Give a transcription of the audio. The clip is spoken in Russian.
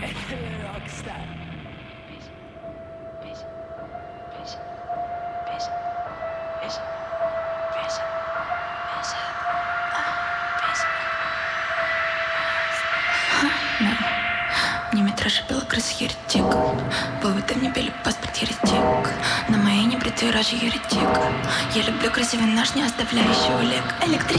Мне метраж и белокрыс еретик. Выводы мне бели паспорт еретик. На моей небритой роже еретик. Я люблю красивый наш, не оставляющий улик.